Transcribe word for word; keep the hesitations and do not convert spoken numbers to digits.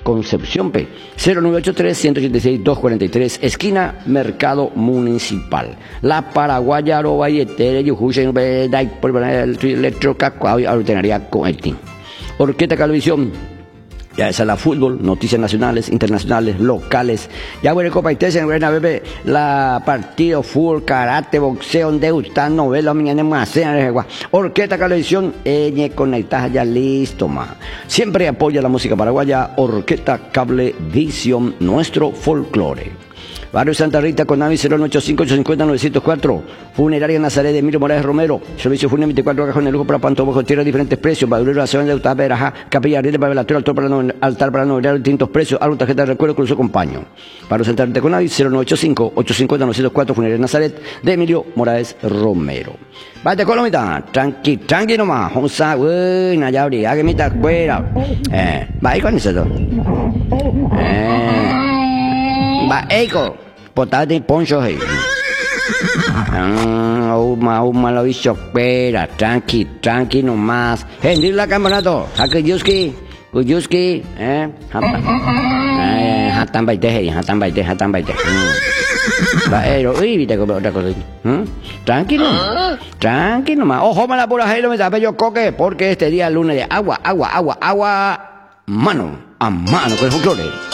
Concepción P. cero nueve ocho tres, uno ocho seis, dos cuatro tres, esquina Mercado Municipal. La Paraguaya, Aroba y Etere, Yujuchen, Bedai, por el Electro, Cacuao y Arutenaria Coetín. Orquesta Calvisión. Ya esa es la fútbol, noticias nacionales, internacionales, locales. Ya bueno, Copa Itese en Reina Bebé, la partido, fútbol, karate, boxeo, degustar, novela, mañana más, orquesta, televisión, eñe, conectada, ya listo, ma. Siempre apoya la música paraguaya, Orquesta Cable Visión, nuestro folclore. Barrio Santa Rita, Conavi cero nueve ocho cinco, ocho cinco cero, nueve cero cuatro. Funeraria Nazaret de Emilio Morales Romero. Servicio fúnebre veinticuatro cajones de lujo para Panto Bajo Tierra, diferentes precios. Badulero, la zona de Utah, Verajá, Capilla Arrieta, para Velator, altar para, no, altar para novelar distintos precios. Algo tarjeta de recuerdo, cruzo compaño. Barrio Santa Rita, Conavi cero nueve ocho cinco, ocho cinco cero, nueve cero cuatro. Funeraria Nazaret de Emilio Morales Romero. Vaya Colomita, tranqui, tranqui nomás. Jonsa, uy, Nayabri, haga mitad fuera. Eh, va ahí con eso. Eh, va, eco. Potate y poncho, hey. Ah, uma, uma lo hizo, espera, tranqui, tranqui nomás. Hey, la campeonato, Hakuyuski, Uyuski, eh, eh, hatan baite, hey, hatan baite, hatan baite. Pero, uy, viste como otra cosa. Tranquilo, tranqui nomás. Ojo, mala pura, hey, lo me sabe yo coque, porque este día es lunes de agua, agua, agua, agua, mano a mano con el folclore.